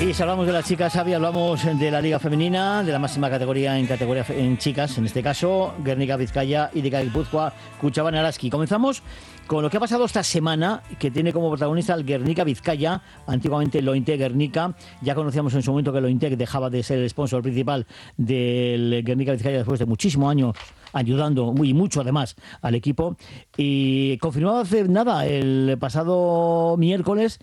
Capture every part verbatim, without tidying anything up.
Y si hablamos de las chicas, Xavi, hablamos de la Liga Femenina, de la máxima categoría en categoría en chicas, en este caso, Guernica Vizcaya y de Guipúzcoa, Cuchabán Araski. Comenzamos con lo que ha pasado esta semana, que tiene como protagonista el Guernica Vizcaya, antiguamente Lointec Guernica. Ya conocíamos en su momento que Lointec dejaba de ser el sponsor principal del Guernica Vizcaya después de muchísimos años ayudando, muy mucho además, al equipo. Y confirmaba hace nada, el pasado miércoles,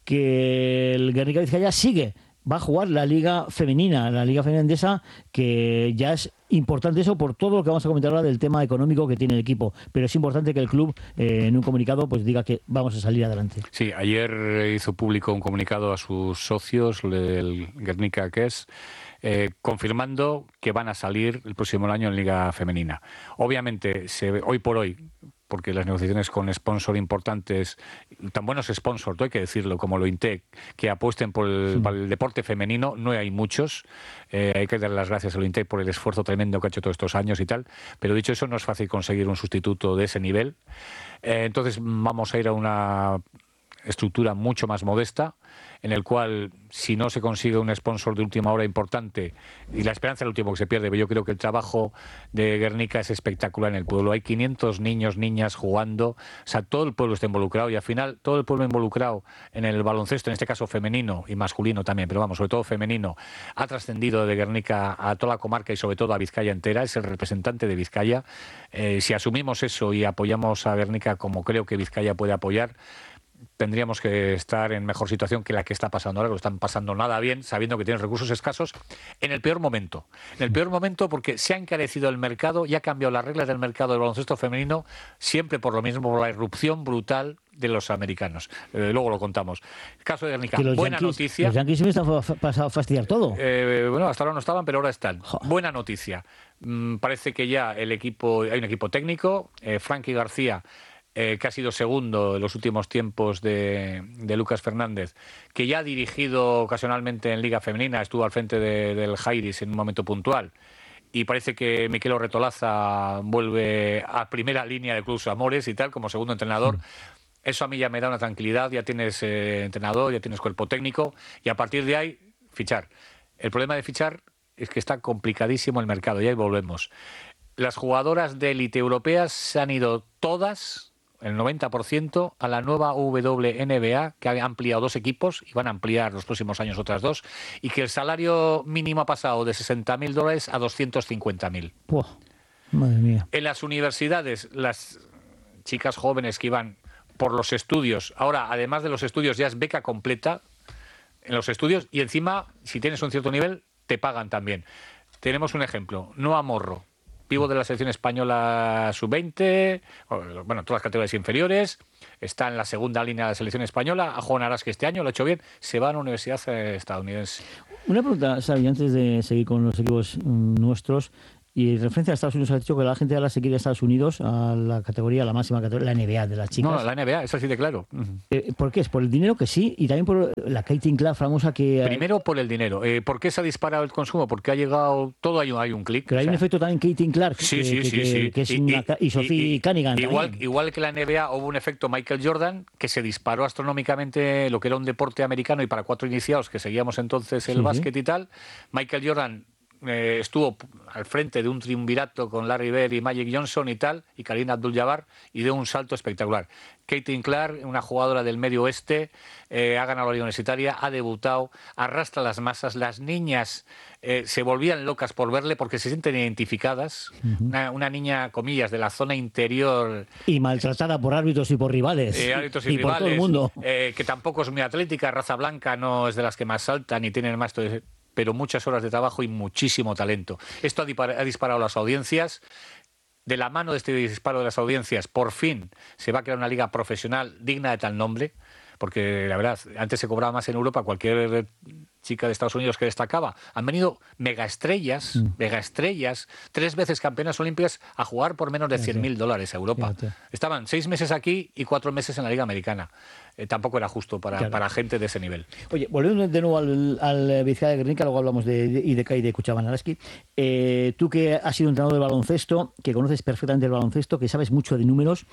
que el Guernica Vizcaya sigue, va a jugar la Liga Femenina, la Liga Femenina Endesa, que ya es importante eso por todo lo que vamos a comentar ahora del tema económico que tiene el equipo, pero es importante que el club eh, en un comunicado pues diga que vamos a salir adelante. Sí, ayer hizo público un comunicado a sus socios, el Guernica que es, eh, confirmando que van a salir el próximo año en Liga Femenina. Obviamente, se, hoy por hoy, porque las negociaciones con sponsor importantes, tan buenos sponsors, hay que decirlo, como Lointec, que apuesten por el, sí. por el deporte femenino, no hay muchos. Eh, hay que dar las gracias a Lointec por el esfuerzo tremendo que ha hecho todos estos años y tal. Pero dicho eso, no es fácil conseguir un sustituto de ese nivel. Eh, entonces vamos a ir a una estructura mucho más modesta, en el cual, si no se consigue un sponsor de última hora importante, y la esperanza es lo último que se pierde, pero yo creo que el trabajo de Guernica es espectacular en el pueblo. Hay quinientos niños, niñas jugando, o sea, todo el pueblo está involucrado, y al final todo el pueblo involucrado en el baloncesto, en este caso femenino y masculino también, pero vamos, sobre todo femenino, ha trascendido de Guernica a toda la comarca y sobre todo a Vizcaya entera, es el representante de Vizcaya. Eh, si asumimos eso y apoyamos a Guernica como creo que Vizcaya puede apoyar, tendríamos que estar en mejor situación que la que está pasando ahora, que lo están pasando nada bien, sabiendo que tienen recursos escasos, en el peor momento. En el peor momento porque se ha encarecido el mercado y ha cambiado las reglas del mercado del baloncesto femenino, siempre por lo mismo, por la irrupción brutal de los americanos. Eh, luego lo contamos. El caso de Guernica, buena yankees, noticia. Los Yankees siempre están pasado a fastidiar todo. Eh, bueno, hasta ahora no estaban, pero ahora están. Jo. Buena noticia. Mm, parece que ya el equipo, hay un equipo técnico, eh, Frankie García, Eh, que ha sido segundo en los últimos tiempos de, de Lucas Fernández, que ya ha dirigido ocasionalmente en Liga Femenina, estuvo al frente de, del Jairis en un momento puntual, y parece que Miquel Retolaza vuelve a primera línea de Club Amores y tal, como segundo entrenador. Mm. Eso a mí ya me da una tranquilidad, ya tienes eh, entrenador, ya tienes cuerpo técnico, y a partir de ahí, fichar. El problema de fichar es que está complicadísimo el mercado, y ahí volvemos. Las jugadoras de élite europeas se han ido todas, el noventa por ciento, a la nueva W N B A, que ha ampliado dos equipos y van a ampliar los próximos años otras dos, y que el salario mínimo ha pasado de sesenta mil dólares a doscientos cincuenta mil. ¡Puah! Madre mía. En las universidades, las chicas jóvenes que iban por los estudios, ahora, además de los estudios, ya es beca completa en los estudios, y encima, si tienes un cierto nivel, te pagan también. Tenemos un ejemplo, Noa Morro, pívot de la selección española sub veinte, bueno, todas las categorías inferiores, está en la segunda línea de la selección española, ha jugado en Araski este año, lo ha hecho bien, se va a la universidad estadounidense. Una pregunta, Xavi, antes de seguir con los equipos mm, nuestros, y en referencia a Estados Unidos, ha dicho que la gente ahora se quiere a Estados Unidos, a la categoría, la máxima categoría, la N B A de las chicas. No, la N B A, eso sí de claro. Eh, ¿Por qué? ¿Es por el dinero que sí? Y también por la Caitlin Clark famosa que... Primero por el dinero. Eh, ¿Por qué se ha disparado el consumo? Porque ha llegado... Todo hay un, hay un clic. Pero hay o sea, un efecto también Caitlin Clark, sí, que, sí, que, sí, que, sí. que es y, una... Y, y Sophie Cunningham igual, igual que la N B A, hubo un efecto Michael Jordan, que se disparó astronómicamente lo que era un deporte americano, y para cuatro iniciados, que seguíamos entonces el sí, básquet sí. y tal, Michael Jordan... Eh, estuvo al frente de un triunvirato con Larry Bird y Magic Johnson y tal, y Kareem Abdul-Jabbar, y dio un salto espectacular. Caitlin Clark, una jugadora del medio oeste, eh, ha ganado la liga universitaria, ha debutado, arrastra las masas, las niñas eh, se volvían locas por verle porque se sienten identificadas. Uh-huh. Una, una niña, comillas, de la zona interior... Y maltratada por árbitros y por rivales. Eh, árbitros y, y rivales, por todo el mundo. Eh, que tampoco es muy atlética, raza blanca, no es de las que más saltan y tienen más... pero muchas horas de trabajo y muchísimo talento. Esto ha disparado las audiencias. De la mano de este disparo de las audiencias, por fin se va a crear una liga profesional digna de tal nombre, porque la verdad, antes se cobraba más en Europa, cualquier chica de Estados Unidos que destacaba. Han venido megaestrellas, mm. megaestrellas, tres veces campeonas olímpicas a jugar por menos de cien mil dólares a Europa. Fíjate. Estaban seis meses aquí y cuatro meses en la Liga Americana. Eh, tampoco era justo para, claro. para gente de ese nivel. Oye, volviendo de nuevo al, al Vizcaya Guernica, luego hablamos de, de I D K y de Cuchabán Araski. Eh, tú que has sido entrenador de baloncesto, que conoces perfectamente el baloncesto, que sabes mucho de números,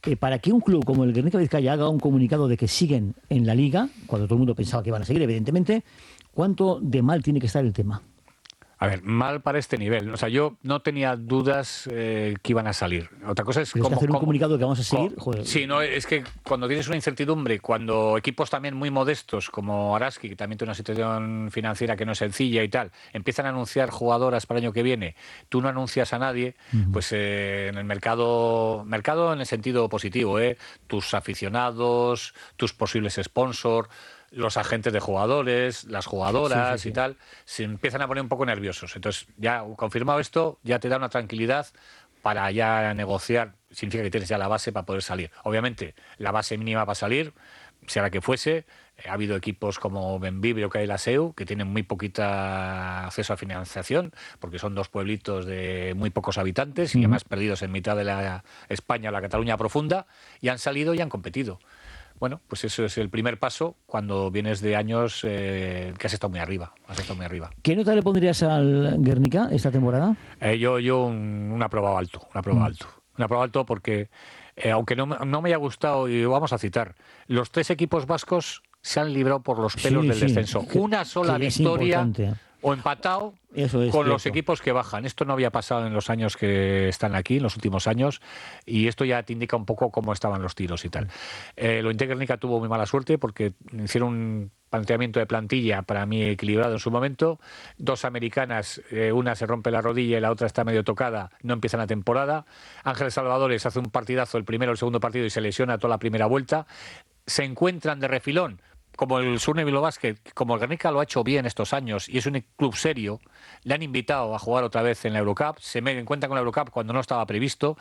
eh, para que un club como el Guernica Vizcaya haga un comunicado de que siguen en la Liga, cuando todo el mundo pensaba que iban a seguir, evidentemente, ¿cuánto de mal tiene que estar el tema? A ver, mal para este nivel. O sea, yo no tenía dudas eh, que iban a salir. Otra cosa es Pero como... es que hacer un como, comunicado de que vamos a seguir... como, Joder. Sí, no, es que cuando tienes una incertidumbre, cuando equipos también muy modestos, como Araski, que también tiene una situación financiera que no es sencilla y tal, empiezan a anunciar jugadoras para el año que viene, tú no anuncias a nadie, uh-huh. pues eh, en el mercado, mercado en el sentido positivo, ¿eh? Tus aficionados, tus posibles sponsors, los agentes de jugadores, las jugadoras sí, sí, sí. y tal, se empiezan a poner un poco nerviosos. Entonces, ya confirmado esto, ya te da una tranquilidad para ya negociar. Significa que tienes ya la base para poder salir. Obviamente, la base mínima para salir, sea la que fuese, ha habido equipos como Benvibre o Cailaseu que tienen muy poquita acceso a financiación, porque son dos pueblitos de muy pocos habitantes y uh-huh. además perdidos en mitad de la España, la Cataluña profunda, y han salido y han competido. Bueno, pues eso es el primer paso cuando vienes de años eh, que has estado muy arriba, has estado muy arriba. ¿Qué nota le pondrías al Guernica esta temporada? Eh, yo yo un, un aprobado alto, un aprobado mm. alto. Un aprobado alto porque, eh, aunque no, no me haya gustado, y vamos a citar, los tres equipos vascos se han librado por los pelos sí, del sí. descenso. Que, una sola victoria o empatado Eso es, con los equipos que bajan. Esto no había pasado en los años que están aquí, en los últimos años, y esto ya te indica un poco cómo estaban los tiros y tal. Eh, lo Guernica tuvo muy mala suerte porque hicieron un planteamiento de plantilla para mí equilibrado en su momento. Dos americanas, eh, una se rompe la rodilla y la otra está medio tocada, no empiezan la temporada. Ángeles Salvadores hace un partidazo el primero o el segundo partido y se lesiona toda la primera vuelta. Se encuentran de refilón como el Surne Bilbao, como el Guernica lo ha hecho bien estos años y es un club serio, le han invitado a jugar otra vez en la Eurocup, se encuentran con la Eurocup cuando no estaba previsto.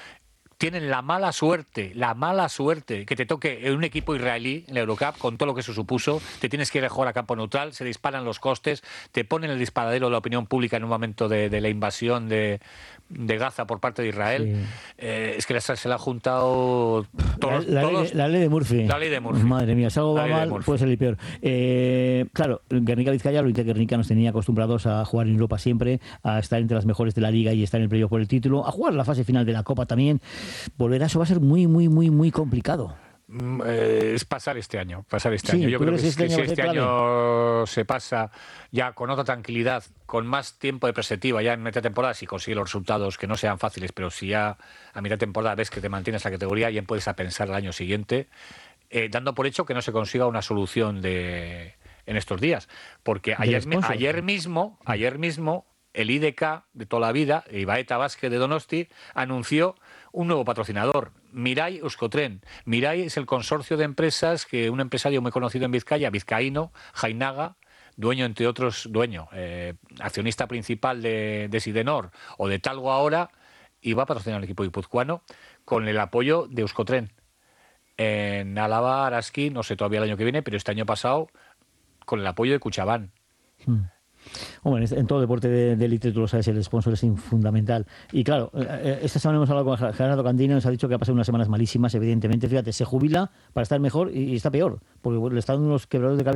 Tienen la mala suerte, la mala suerte que te toque en un equipo israelí en la Eurocup, con todo lo que eso supuso. Te tienes que ir a jugar a campo neutral, se disparan los costes, te ponen el disparadero de la opinión pública en un momento de, de la invasión de, de Gaza por parte de Israel. Sí. Eh, es que se la ha juntado todos, la, la, todos, ley de, la ley de Murphy. La ley de Murphy. Madre mía, si algo va mal, puede ser el peor. Eh, claro, Guernica Vizcaya, lo Guernica nos tenía acostumbrados a jugar en Europa siempre, a estar entre las mejores de la Liga y estar en el playoff por el título, a jugar la fase final de la Copa también. Volver a eso va a ser muy, muy, muy, muy complicado. Eh, es pasar este año, pasar este sí, año. Yo creo que, este que año si este año se pasa ya con otra tranquilidad, con más tiempo de perspectiva, ya en mitad de temporada, si consigue los resultados que no sean fáciles, pero si ya a mitad de temporada ves que te mantienes la categoría, ya puedes a pensar el año siguiente, eh, dando por hecho que no se consiga una solución de en estos días, porque ayer, ayer mismo, ayer mismo el I D K de toda la vida, Ibaeta Vázquez de Donosti, anunció un nuevo patrocinador, Mirai Euskotren. Mirai es el consorcio de empresas que un empresario muy conocido en Vizcaya, vizcaíno, Jainaga, dueño, entre otros, dueño, eh, accionista principal de, de Sidenor o de Talgo ahora, iba a patrocinar al equipo guipuzcoano con el apoyo de Euskotren. En Álava, Araski, no sé todavía el año que viene, pero este año pasado, con el apoyo de Cuchabán. Hmm. Hombre, en todo deporte de élite, tú lo sabes, el sponsor es fundamental. Y claro, esta semana hemos hablado con Gerardo Candina, nos ha dicho que ha pasado unas semanas malísimas, evidentemente. Fíjate, se jubila para estar mejor y está peor, porque le están dando unos quebraderos de cabeza